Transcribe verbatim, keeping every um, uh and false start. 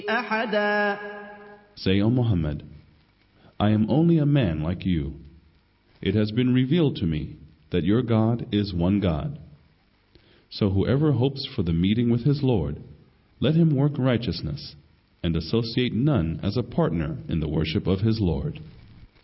أحدا. Say, O Muhammad, I am only a man like you. It has been revealed to me that your God is one God. So whoever hopes for the meeting with his Lord, let him work righteousness and associate none as a partner in the worship of his Lord.